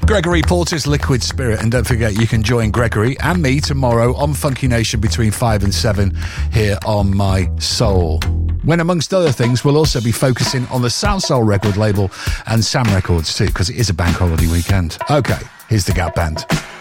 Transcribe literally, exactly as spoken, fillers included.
Gregory Porter's Liquid Spirit. And don't forget, you can join Gregory and me tomorrow on Funky Nation between five and seven here on My Soul. When, amongst other things, we'll also be focusing on the Sound Soul record label and Sam Records too, because it is a bank holiday weekend. Okay, here's the Gap Band.